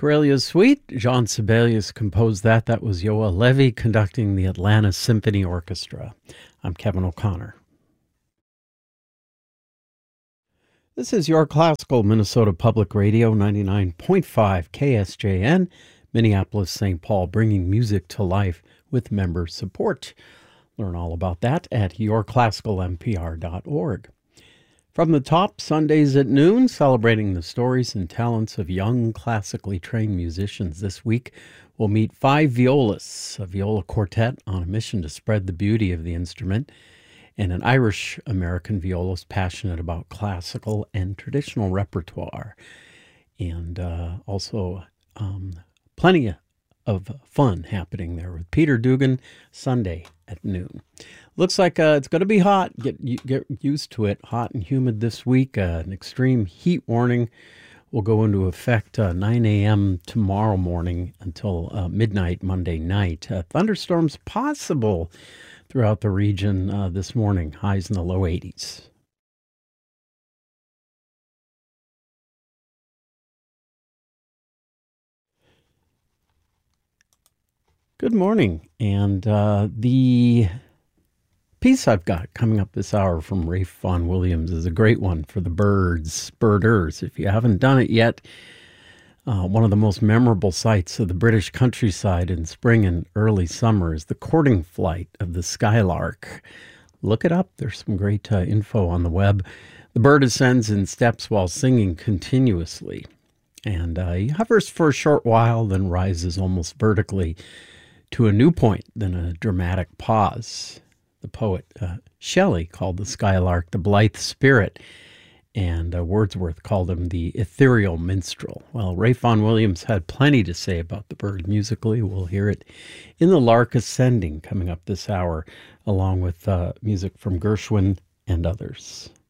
Corellia's Suite. Jean Sibelius composed that. That was Yoel Levy conducting the Atlanta Symphony Orchestra. I'm Kevin O'Connor. This is your classical Minnesota Public Radio, 99.5 KSJN, Minneapolis, St. Paul, bringing music to life with member support. Learn all about that at yourclassicalmpr.org. From the top, Sundays at noon, celebrating the stories and talents of young classically trained musicians. This week, we'll meet five violists, a viola quartet on a mission to spread the beauty of the instrument, and an Irish-American violist passionate about classical and traditional repertoire. And also plenty of fun happening there with Peter Dugan, Sunday at noon. Looks like it's going to be hot. Get used to it. Hot and humid this week. An extreme heat warning will go into effect 9 a.m. tomorrow morning until midnight Monday night. Thunderstorms possible throughout the region this morning. Highs in the low 80s. Good morning. And the piece I've got coming up this hour from Ralph Vaughan Williams is a great one for the birders. If you haven't done it yet, one of the most memorable sights of the British countryside in spring and early summer is the courting flight of the skylark. Look it up. There's some great info on the web. The bird ascends in steps while singing continuously, and he hovers for a short while, then rises almost vertically to a new point, then a dramatic pause. The poet Shelley called the skylark the blithe spirit, and Wordsworth called him the ethereal minstrel. Well, Ralph Vaughan Williams had plenty to say about the bird musically. We'll hear it in The Lark Ascending coming up this hour, along with music from Gershwin and others.